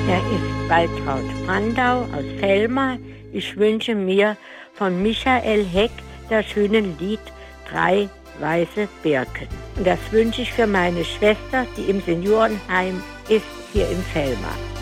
Er ist Waltraud Brandau aus Velmar. Ich wünsche mir von Michael Heck das schöne Lied 3 weiße Birken. Und das wünsche ich für meine Schwester, die im Seniorenheim ist, hier in Velmar.